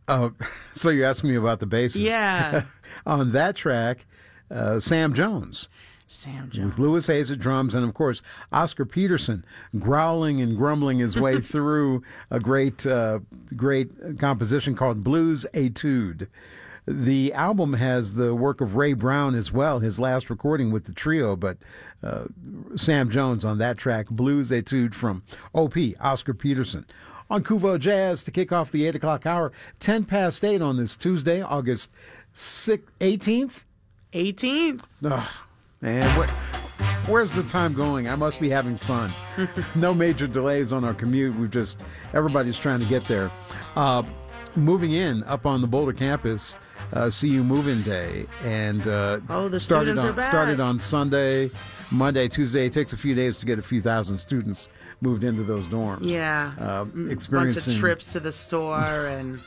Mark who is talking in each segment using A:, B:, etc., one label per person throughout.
A: Oh, so you're asking me about the bassist?
B: Yeah.
A: On that track, Sam Jones.
B: Sam Jones.
A: With Louis Hayes at drums, and of course Oscar Peterson growling and grumbling his way through a great composition called Blues Etude. The album has the work of Ray Brown as well, his last recording with the trio, but Sam Jones on that track, Blues Etude from OP, Oscar Peterson. On Kuvo Jazz to kick off the 8 o'clock hour, 10 past 8 on this Tuesday, August 18th?
B: 18th.
A: Oh, man, where's the time going? I must be having fun. No major delays on our commute. Everybody's trying to get there. Moving in up on the Boulder campus, CU Move-In Day, and
B: the students are back.
A: Started on Sunday, Monday, Tuesday. It takes a few days to get a few thousand students moved into those dorms.
B: Yeah,
A: experiencing
B: bunch of trips to the store and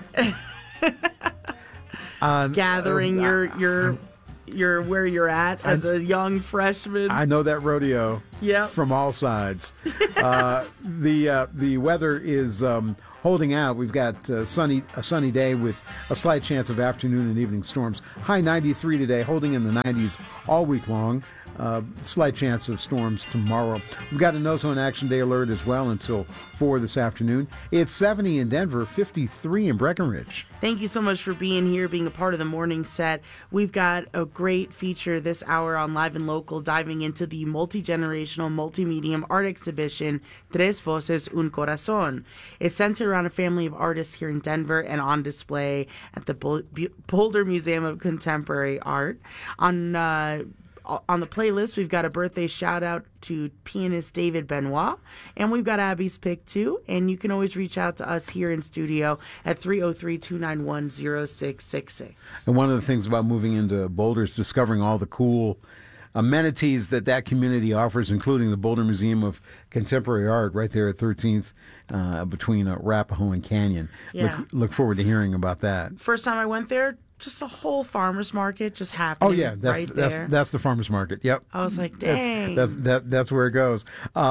B: gathering your where you're at as a young freshman.
A: I know that rodeo.
B: Yep.
A: From all sides. The weather is holding out. We've got a sunny day with a slight chance of afternoon and evening storms. High 93 today, holding in the 90s all week long. Slight chance of storms tomorrow. We've got a no-zone action day alert as well until 4 this afternoon. It's 70 in Denver, 53 in Breckenridge.
B: Thank you so much for being here, being a part of the morning set. We've got a great feature this hour on Live and Local, diving into the multi-generational, multi-medium art exhibition, Tres Voces, Un Corazón. It's centered around a family of artists here in Denver and on display at the Boulder Museum of Contemporary Art. On the playlist, we've got a birthday shout-out to pianist David Benoit, and we've got Abby's pick, too. And you can always reach out to us here in studio at 303-291-0666.
A: And one of the things about moving into Boulder is discovering all the cool amenities that community offers, including the Boulder Museum of Contemporary Art right there at 13th between Arapahoe and Canyon.
B: Yeah.
A: Look forward to hearing about that.
B: First time I went there, just a whole farmer's market just happening.
A: Oh yeah, that's the farmer's market. Yep.
B: I was like, dang.
A: That's where it goes.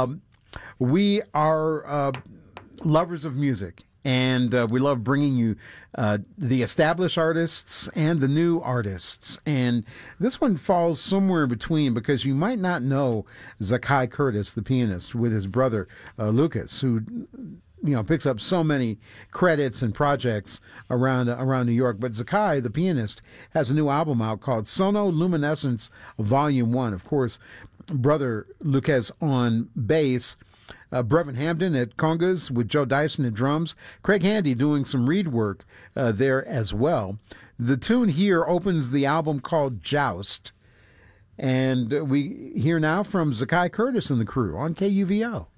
A: We are lovers of music, and we love bringing you the established artists and the new artists. And this one falls somewhere in between because you might not know Zakai Curtis, the pianist, with his brother Lucas, who picks up so many credits and projects around New York. But Zakai, the pianist, has a new album out called Sonoluminescence Volume 1. Of course, brother Lucas on bass, Brevin Hamden at congas with Joe Dyson at drums, Craig Handy doing some reed work there as well. The tune here opens the album called Joust. And we hear now from Zakai Curtis and the crew on KUVO.